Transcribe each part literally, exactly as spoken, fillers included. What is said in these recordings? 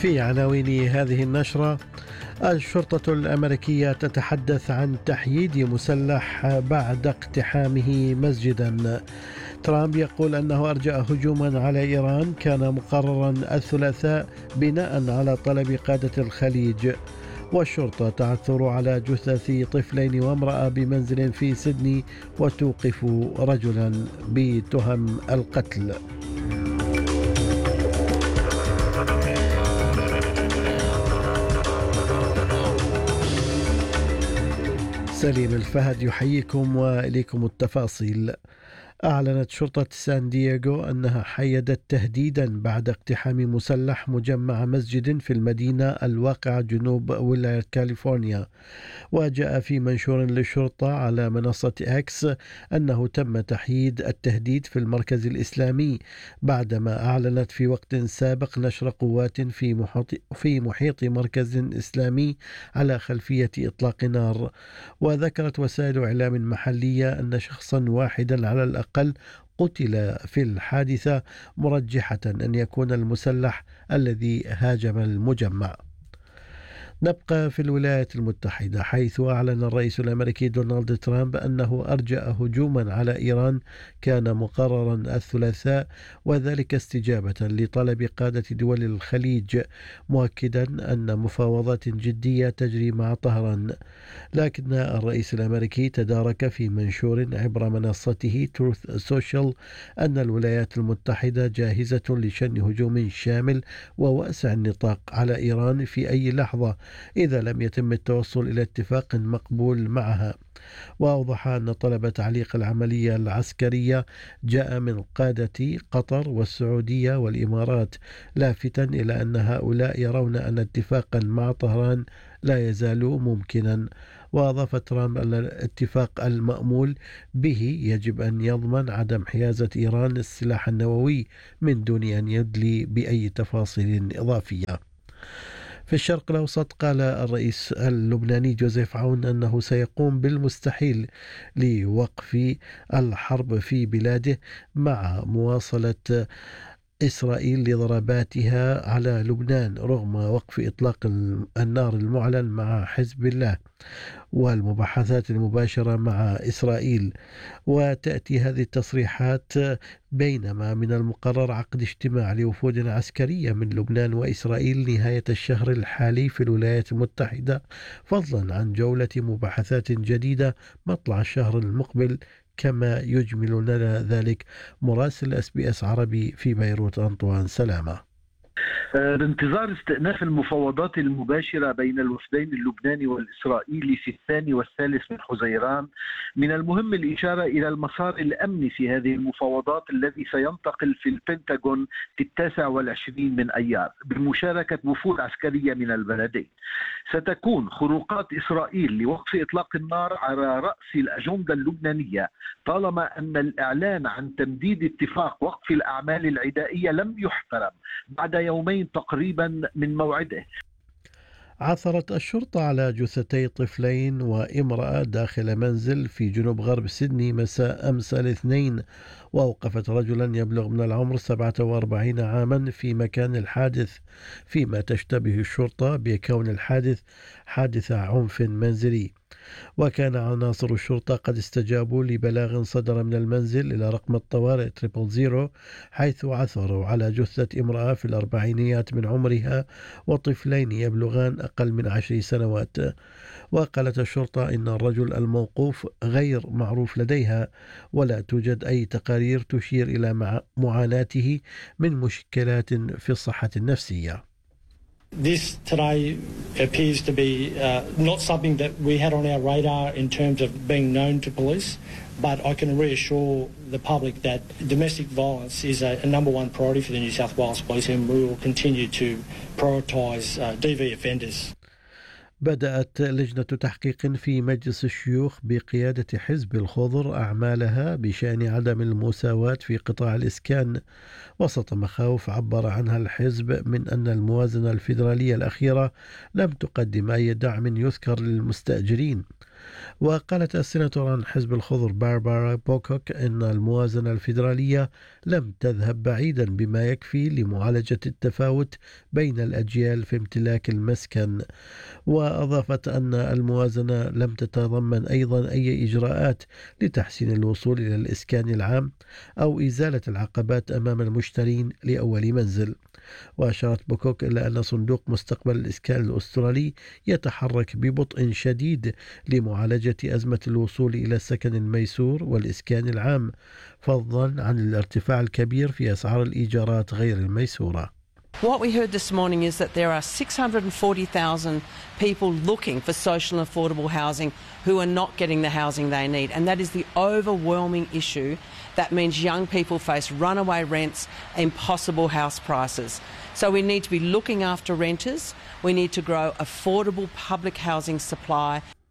في عناوين هذه النشرة: الشرطة الأمريكية تتحدث عن تحييد مسلح بعد اقتحامه مسجدا. ترامب يقول أنه أرجأ هجوما على إيران كان مقررا الثلاثاء بناء على طلب قادة الخليج. والشرطة تعثر على جثث طفلين وامرأة بمنزل في سيدني وتوقف رجلا بتهم القتل. سليم الفهد يحييكم وإليكم التفاصيل. أعلنت شرطة سان دييغو أنها حيدت تهديدا بعد اقتحام مسلح مجمع مسجد في المدينة الواقعة جنوب ولاية كاليفورنيا. وجاء في منشور للشرطة على منصة إكس أنه تم تحييد التهديد في المركز الإسلامي بعدما أعلنت في وقت سابق نشر قوات في محيط, في محيط مركز إسلامي على خلفية إطلاق نار. وذكرت وسائل إعلام محلية أن شخصا واحدا على الأقل قتل في الحادثة، مرجحة أن يكون المسلح الذي هاجم المجمع. نبقى في الولايات المتحدة، حيث أعلن الرئيس الأمريكي دونالد ترامب أنه أرجأ هجوما على إيران كان مقررا الثلاثاء، وذلك استجابة لطلب قادة دول الخليج، مؤكدا أن مفاوضات جدية تجري مع طهران. لكن الرئيس الأمريكي تدارك في منشور عبر منصته تروث سوشيال أن الولايات المتحدة جاهزة لشن هجوم شامل وواسع النطاق على إيران في أي لحظة إذا لم يتم التوصل إلى اتفاق مقبول معها. وأوضح أن طلب تعليق العملية العسكرية جاء من قادة قطر والسعودية والإمارات، لافتاً إلى أن هؤلاء يرون أن اتفاقاً مع طهران لا يزال ممكناً. وأضاف ترامب أن الاتفاق المأمول به يجب أن يضمن عدم حيازة إيران السلاح النووي من دون أن يدلي بأي تفاصيل إضافية. في الشرق الأوسط، قال الرئيس اللبناني جوزيف عون أنه سيقوم بالمستحيل لوقف الحرب في بلاده مع مواصلة إسرائيل لضرباتها على لبنان رغم وقف إطلاق النار المعلن مع حزب الله والمباحثات المباشرة مع إسرائيل. وتأتي هذه التصريحات بينما من المقرر عقد اجتماع لوفود عسكرية من لبنان وإسرائيل نهاية الشهر الحالي في الولايات المتحدة، فضلا عن جولة مباحثات جديدة مطلع الشهر المقبل، كما يجمل لنا ذلك مراسل اس بي اس عربي في بيروت أنطوان سلامة. بانتظار استئناف المفاوضات المباشرة بين الوفدين اللبناني والإسرائيلي في الثاني والثالث من حزيران، من المهم الإشارة إلى المسار الأمني في هذه المفاوضات الذي سينتقل في البنتاغون في التاسع والعشرين من أيار بمشاركة وفود عسكرية من البلدين. ستكون خروقات إسرائيل لوقف إطلاق النار على رأس الأجندة اللبنانية، طالما أن الإعلان عن تمديد اتفاق وقف الأعمال العدائية لم يحترم بعد يومين تقريبا من موعده. عثرت الشرطة على جثتي طفلين وامرأة داخل منزل في جنوب غرب سيدني مساء أمس الاثنين، وأوقفت رجلا يبلغ من العمر سبعة وأربعين عاما في مكان الحادث، فيما تشتبه الشرطة بكون الحادث حادثة عنف منزلي. وكان عناصر الشرطة قد استجابوا لبلاغ صدر من المنزل إلى رقم الطوارئ تريبل زيرو، حيث عثروا على جثة امرأة في الأربعينيات من عمرها وطفلين يبلغان أقل من عشر سنوات. وقالت الشرطة إن الرجل الموقوف غير معروف لديها، ولا توجد أي تقارير تشير إلى معاناته من مشكلات في الصحة النفسية. This today appears to be uh, not something that we had on our radar in terms of being known to police, but I can reassure the public that domestic violence is a, a number one priority for the New South Wales Police, and we will continue to prioritise uh, D V offenders. بدأت لجنة تحقيق في مجلس الشيوخ بقيادة حزب الخضر أعمالها بشأن عدم المساواة في قطاع الإسكان، وسط مخاوف عبر عنها الحزب من أن الموازنة الفيدرالية الأخيرة لم تقدم أي دعم يذكر للمستأجرين. وقالت السيناتور عن حزب الخضر باربارا بوكوك أن الموازنة الفيدرالية لم تذهب بعيدا بما يكفي لمعالجة التفاوت بين الأجيال في امتلاك المسكن. وأضافت أن الموازنة لم تتضمن أيضا أي إجراءات لتحسين الوصول إلى الإسكان العام أو إزالة العقبات أمام المشترين لأول منزل. وأشارت بوكوك إلى أن صندوق مستقبل الإسكان الأسترالي يتحرك ببطء شديد لمعالجة أزمة الوصول إلى السكن الميسور والإسكان العام، فضلا عن الارتفاع الكبير في أسعار الإيجارات غير الميسورة. What we heard this morning is that there are six hundred forty thousand people looking for social and affordable housing who are not getting the housing they need, and that is the overwhelming issue. That means young people face runaway rents, impossible house prices. So we need to be looking after renters. We need to grow affordable public housing supply.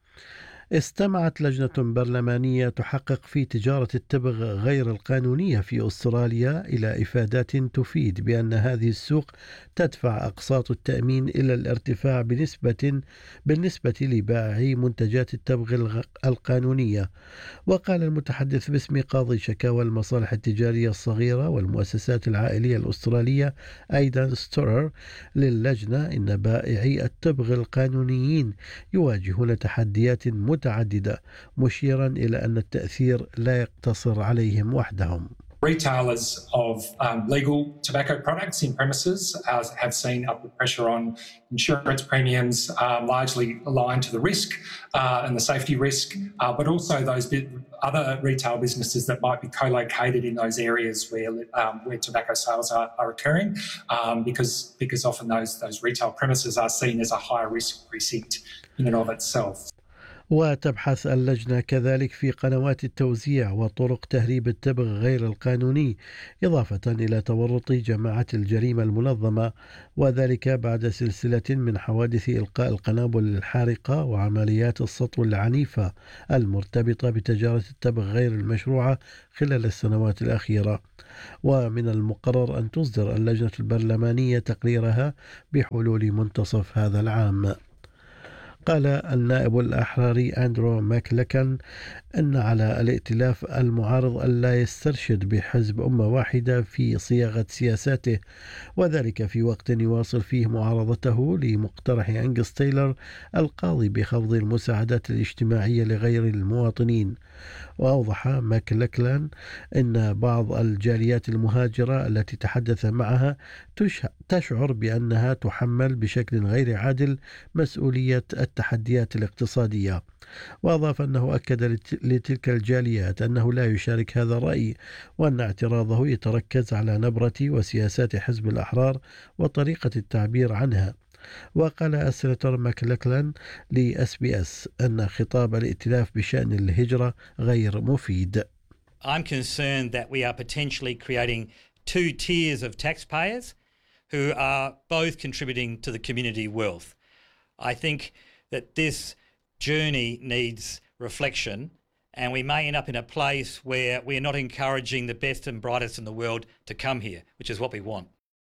استمعت لجنة برلمانية تحقق في تجارة التبغ غير القانونية في أستراليا إلى إفادات تفيد بأن هذه السوق تدفع أقساط التأمين إلى الارتفاع بنسبة بالنسبة لبائعي منتجات التبغ القانونية. وقال المتحدث باسم قاضي شكاوى المصالح التجارية الصغيرة والمؤسسات العائلية الأسترالية أيدان ستورر للجنة إن بائعي التبغ القانونيين يواجهون تحديات متعددة متعددة، مشيرا إلى أن التأثير لا يقتصر عليهم وحدهم. Retailers of um, legal tobacco products in premises uh, have seen upward pressure on insurance premiums, uh, largely aligned to the risk uh, and the safety risk, uh, but also those bit, other retail businesses that might be co-located in those areas where um, where tobacco sales are, are occurring, um, because because often those those retail premises are seen as a higher risk precinct in and of itself. وتبحث اللجنة كذلك في قنوات التوزيع وطرق تهريب التبغ غير القانوني، إضافة إلى تورط جماعة الجريمة المنظمة، وذلك بعد سلسلة من حوادث إلقاء القنابل الحارقة وعمليات السطو العنيفة المرتبطة بتجارة التبغ غير المشروعة خلال السنوات الأخيرة. ومن المقرر أن تصدر اللجنة البرلمانية تقريرها بحلول منتصف هذا العام. قال النائب الأحراري أندرو ماكلكن أن على الائتلاف المعارض ألا يسترشد بحزب أمة واحدة في صياغة سياساته، وذلك في وقت يواصل فيه معارضته لمقترح أنجس تايلر القاضي بخفض المساعدات الاجتماعية لغير المواطنين. وأوضح ماكلكلان أن بعض الجاليات المهاجرة التي تحدث معها تشعر بأنها تحمل بشكل غير عادل مسؤولية التحديات الاقتصادية. وأضاف أنه أكد لتلك الجاليات أنه لا يشارك هذا الرأي، وأن اعتراضه يتركز على نبرة وسياسات حزب الأحرار وطريقة التعبير عنها. وقال السيناتور ماكلكلان لإس بي إس أن خطاب الائتلاف بشأن الهجرة غير مفيد. I'm concerned that we are potentially creating two tiers of taxpayers who are both contributing to the community wealth. I think that this journey needs reflection, and we may end up in a place where we are not encouraging the best and brightest in the world to come here, which is what we want.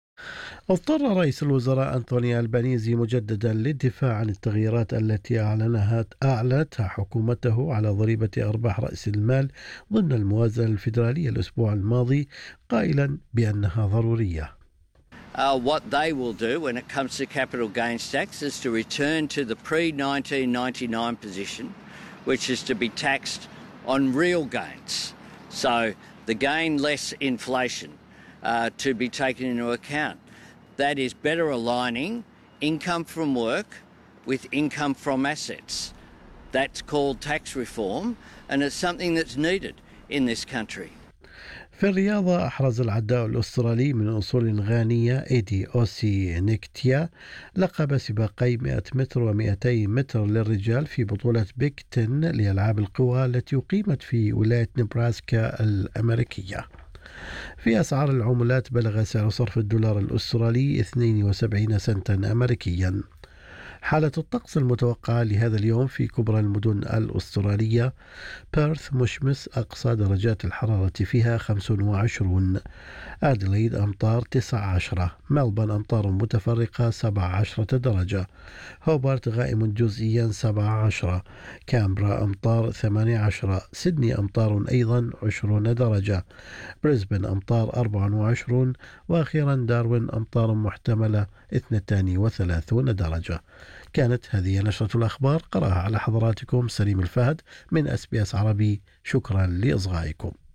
اضطر رئيس الوزراء أنطوني ألبانيزي مجددا للدفاع عن التغييرات التي أعلنها أعلنتها حكومته على ضريبة أرباح رأس المال ضمن الموازنة الفيدرالية الأسبوع الماضي، قائلا بأنها ضرورية. Uh, what they will do when it comes to capital gains tax is to return to the pre nineteen ninety-nine position, which is to be taxed on real gains. So the gain less inflation uh, to be taken into account. That is better aligning income from work with income from assets. That's called tax reform, and it's something that's needed in this country. في الرياضة أحرز العداء الأسترالي من أصول غانية إيدي أوسي نيكتيا لقب سباقي مئة متر ومئتي متر للرجال في بطولة بيك تن لألعاب القوى التي أقيمت في ولاية نبراسكا الأمريكية. في أسعار العملات بلغ سعر صرف الدولار الأسترالي اثنين وسبعين سنتا أمريكيا. حالة الطقس المتوقعة لهذا اليوم في كبرى المدن الأسترالية: بيرث مشمس أقصى درجات الحرارة فيها خمسة وعشرين، أديلايد أمطار تسعة عشر، ملبورن أمطار متفرقة سبعة عشر درجة، هوبارت غائم جزئيا سبعة عشر، كامبرا أمطار ثمانية عشر، سيدني أمطار أيضا عشرين درجة، بريسبن أمطار أربعة وعشرين، وأخيرا داروين أمطار محتملة اثنتين وثلاثين درجة. كانت هذه نشرة الأخبار، قرأها على حضراتكم سليم الفهد من أس بي أس عربي. شكرا لإصغائكم.